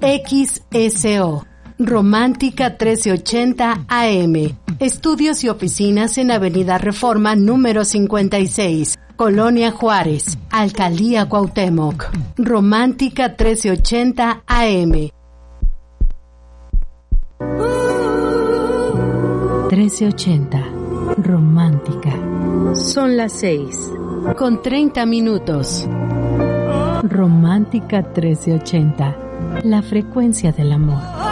XSO. Romántica 1380 AM. Estudios y oficinas en Avenida Reforma número 56, Colonia Juárez, Alcaldía Cuauhtémoc. Romántica 1380 AM. 1380. Romántica. Son las 6:30. Romántica 1380. La frecuencia del amor.